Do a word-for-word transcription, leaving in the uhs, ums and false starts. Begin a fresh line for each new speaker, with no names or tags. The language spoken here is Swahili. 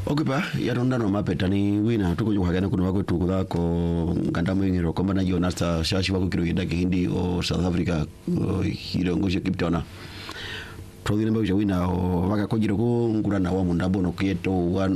Okipa yaronda no mapetani wina tukujo kagana kuno wako tukula ko nganda mwingiro komba na Jonasta shashi wako kiro yenda kihindi o South Africa hiro ngoshe kiptona trodine mbaje wina o waka kojiro ko ngura na wa mundabo no kieto